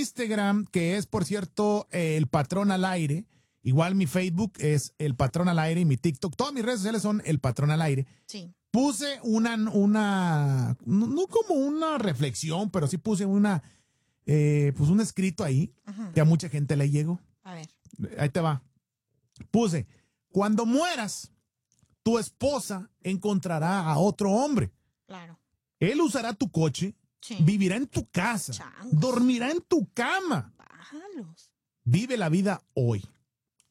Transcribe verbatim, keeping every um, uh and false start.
Instagram, que es, por cierto, eh, El Patrón al Aire. Igual mi Facebook es El Patrón al Aire y mi TikTok. Todas mis redes sociales son El Patrón al Aire. Sí. Puse una, una, no, no como una reflexión, pero sí puse una, eh, pues un escrito ahí, Ajá. que a mucha gente le llegó. A ver. Ahí te va. Puse, cuando mueras, tu esposa encontrará a otro hombre. Claro. Él usará tu coche, Sí. vivirá en tu casa, Changos. dormirá en tu cama. Bájalos. Vive la vida hoy.